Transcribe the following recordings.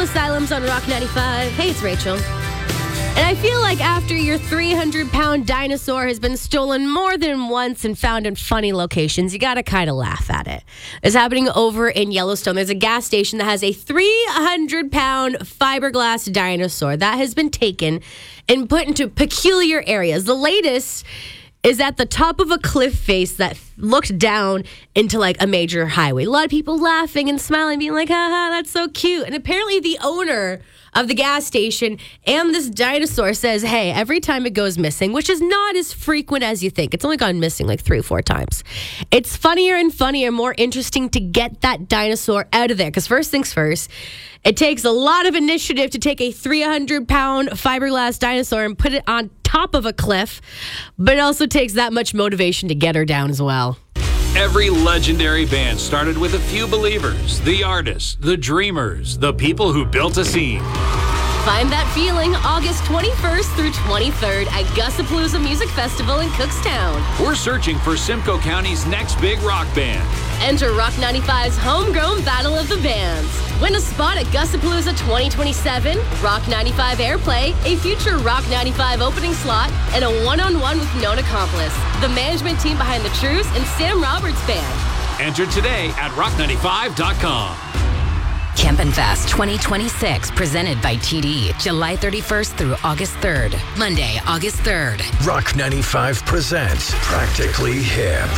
Asylums on Rock 95. Hey, it's Rachel. And I feel like after your 300-pound dinosaur has been stolen more than once and found in funny locations, you got to kind of laugh at it. It's happening over in Yellowstone. There's a gas station that has a 300-pound fiberglass dinosaur that has been taken and put into peculiar areas. The latest is at the top of a cliff face that looked down into like a major highway. A lot of people laughing and smiling, being like, haha, that's so cute. And apparently the owner of the gas station and this dinosaur says, hey, every time it goes missing, which is not as frequent as you think. It's only gone missing like 3 or 4 times. It's funnier and funnier, more interesting to get that dinosaur out of there. Because first things first, it takes a lot of initiative to take a 300-pound fiberglass dinosaur and put it on top of a cliff, but it also takes that much motivation to get her down as well. Every legendary band started with a few believers, the artists, the dreamers, the people who built a scene. Find that feeling August 21st through 23rd at Gussapalooza Music Festival in Cookstown. We're searching for Simcoe County's next big rock band. Enter Rock 95's Homegrown Battle of the Bands. Win a spot at Gussapalooza 2027, Rock 95 Airplay, a future Rock 95 opening slot, and a one-on-one with known accomplice, the management team behind The Truce and Sam Roberts Band. Enter today at rock95.com. Campin' Fest 2026, presented by TD, July 31st through August 3rd. Monday, August 3rd. Rock 95 presents Practically Hip.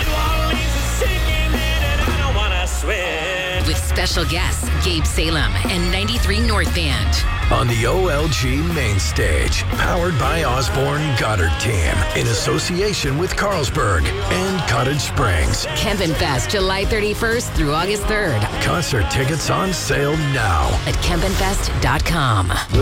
With special guests, Gabe Salem and 93 North Band. On the OLG main stage, powered by Osborne Goddard Team, in association with Carlsberg and Cottage Springs. Campin' Fest, July 31st through August 3rd. Concert tickets on sale now at campinfest.com.